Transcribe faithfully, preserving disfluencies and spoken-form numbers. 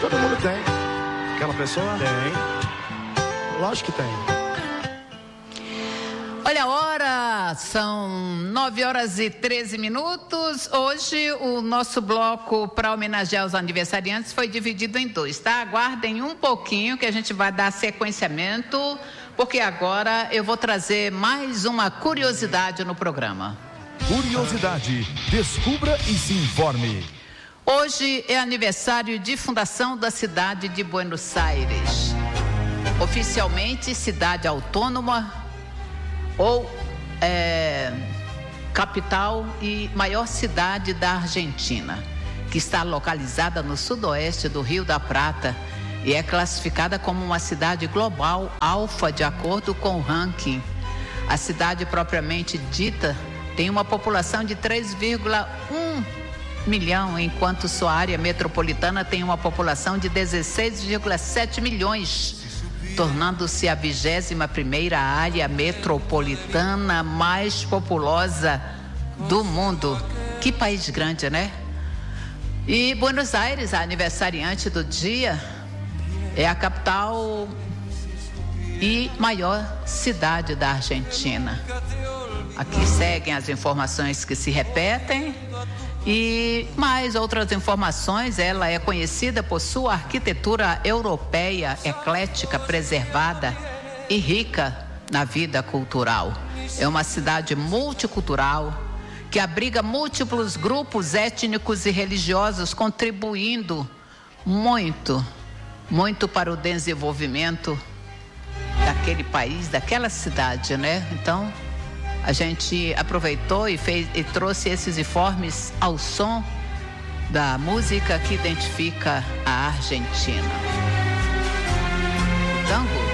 Todo mundo tem. Aquela pessoa? Tem. Lógico que tem. Olha a hora, são nove horas e treze minutos. Hoje o nosso bloco para homenagear os aniversariantes foi dividido em dois, tá? Aguardem um pouquinho que a gente vai dar sequenciamento, porque agora eu vou trazer mais uma curiosidade no programa. Curiosidade, descubra e se informe. Hoje é aniversário de fundação da cidade de Buenos Aires. Oficialmente cidade autônoma ou é, capital e maior cidade da Argentina, que está localizada no sudoeste do Rio da Prata e é classificada como uma cidade global alfa de acordo com o ranking. A cidade propriamente dita tem uma população de três vírgula um milhão, enquanto sua área metropolitana tem uma população de dezesseis vírgula sete milhões, tornando-se a vigésima primeira área metropolitana mais populosa do mundo. Que país grande, né? E Buenos Aires, a aniversariante do dia, é a capital e maior cidade da Argentina. Aqui seguem as informações que se repetem. E mais outras informações, ela é conhecida por sua arquitetura europeia, eclética, preservada e rica na vida cultural. É uma cidade multicultural que abriga múltiplos grupos étnicos e religiosos, contribuindo muito, muito para o desenvolvimento daquele país, daquela cidade, né? Então, a gente aproveitou e, fez, e trouxe esses informes ao som da música que identifica a Argentina. O tango